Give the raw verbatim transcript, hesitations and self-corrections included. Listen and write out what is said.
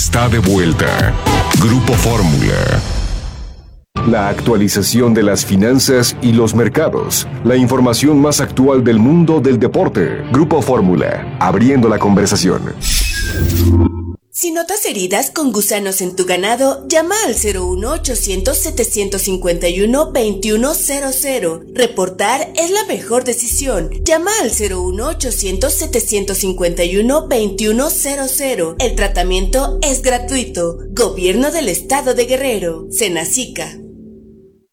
está de vuelta. Grupo Fórmula. La actualización de las finanzas y los mercados. La información más actual del mundo del deporte. Grupo Fórmula, abriendo la conversación. Si notas heridas con gusanos en tu ganado, llama al cero uno ochocientos setecientos cincuenta y uno veintiuno cero cero. Reportar es la mejor decisión. Llama al cero uno ochocientos setecientos cincuenta y uno veintiuno cero cero. El tratamiento es gratuito. Gobierno del Estado de Guerrero. Senacica.